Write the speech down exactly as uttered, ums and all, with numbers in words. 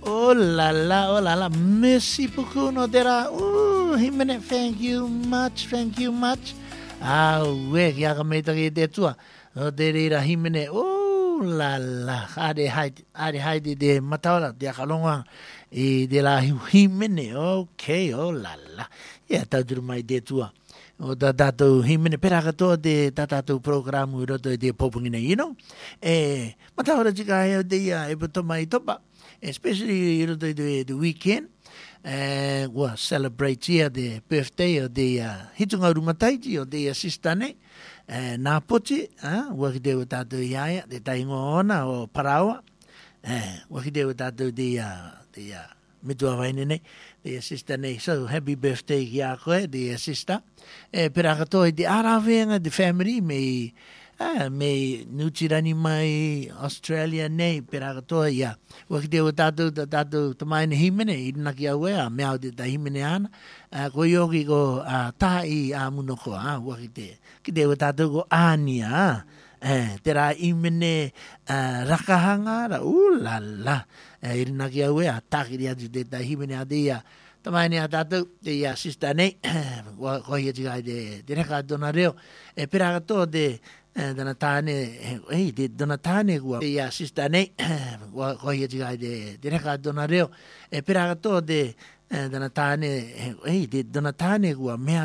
Oh la la, oh la la, merci beaucoup Nodera. Oh, himene, thank you much, thank you much. Ah, we kia ka me taki te tua. O te reira himene, oh la la, ade haide, ade haide de mataora, te akalonga, e de la himene, okay, oh la la. Ia tauturu mai te tua. O tā tātou himene pera katoa te tā tātou programu i roto e te popungina ino. E mataora tika heo te ia e puto mai topa. Especially i roto i te, the weekend. E ua celebrate ia the birthday o te uh, hitunga urumataiti o te assistane. E nā poti, uh, ua ki te o tātou iaia, te taingo ona o Parawa. E ua ki te o tātou te uh, te uh, mitua vaine nei. The sister nei, so happy birthday ki a koe, the sister. E pera katoa i te arawenga, the family, me, ah, me nutirani mai Australia nei, pera katoa ia. Waki te o tātou, ta tātou tamaine himene, i naki au ea, mea o te ta himene ana. Uh, ko ioki ko uh, taha i a munoko, ah, waki te. Ki te o tātou ko ānia, ah. Eh, te rā imene uh, rakahanga, ra, uh, la la. Eh, i rina ki au ea, tākiri atu te ta himene a te ia. Tamaine a tātou, te ia sista nei, ko hia tika i te, te reka tona reo. E pera katoa te, dana tāne, ei, te dana tāne kua, te ia sista nei, ko hia tika i te, te reka tona reo. E pera katoa te, dana tāne, ei, te dana tāne kua, mea